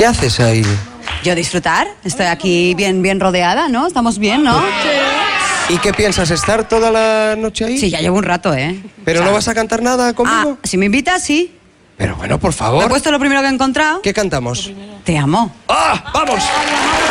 ¿Qué haces ahí? Yo disfrutar, estoy aquí bien rodeada, ¿no? Estamos bien, ¿no? ¿Y qué piensas, estar toda la noche ahí? Sí, ya llevo un rato, ¿eh? ¿Pero no vas a cantar nada conmigo? Si me invitas, sí. Pero bueno, por Me he favor. puesto lo primero que he encontrado. ¿Qué cantamos? Te amo. ¡Ah! ¡Vamos!